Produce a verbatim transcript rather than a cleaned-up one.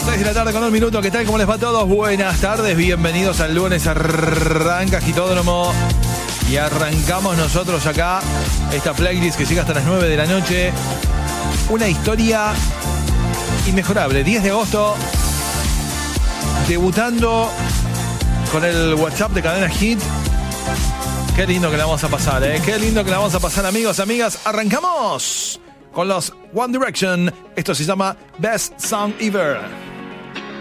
seis de la tarde con un minuto. ¿Qué tal? ¿Cómo les va a todos? Buenas tardes, bienvenidos al lunes. Arranca Agitódromo y arrancamos nosotros acá esta playlist que llega hasta las nueve de la noche. Una historia inmejorable. diez de agosto, debutando con el WhatsApp de Cadena Hit. Qué lindo que la vamos a pasar, ¿eh? Qué lindo que la vamos a pasar, amigos, amigas. ¡Arrancamos! Con los One Direction. Esto se llama Best Song Ever.